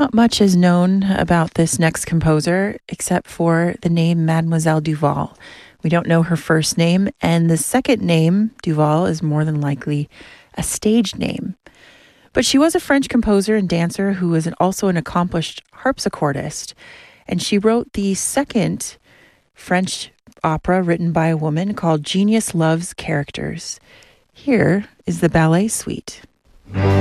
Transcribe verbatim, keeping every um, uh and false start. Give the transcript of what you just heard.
Not much is known about this next composer except for the name Mademoiselle Duval. We don't know her first name, and the second name, Duval, is more than likely a stage name. But she was a French composer and dancer who was also an accomplished harpsichordist, and she wrote the second French opera written by a woman called Genius Loves Characters. Here is the ballet suite.